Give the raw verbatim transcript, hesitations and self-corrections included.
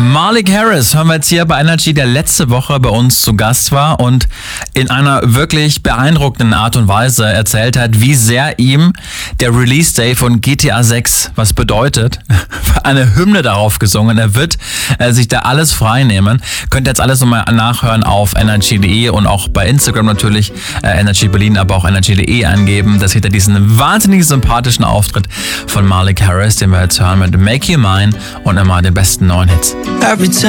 Malik Harris hören wir jetzt hier bei Energy, der letzte Woche bei uns zu Gast war und in einer wirklich beeindruckenden Art und Weise erzählt hat, wie sehr ihm der Release Day von G T A sechs was bedeutet. Eine Hymne darauf gesungen. Er wird äh, sich da alles frei nehmen. Könnt ihr jetzt alles nochmal nachhören auf energy punkt de und auch bei Instagram natürlich äh, Energy Berlin, aber auch energy punkt de eingeben. Das seht ihr diesen wahnsinnig sympathischen Auftritt von Malik Harris, den wir jetzt hören mit Make You Mine und immer den besten neuen Hits. Every time